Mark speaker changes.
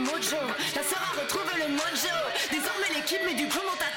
Speaker 1: mojo. La sœur a retrouvé le mojo. Désormais l'équipe met du commentateur.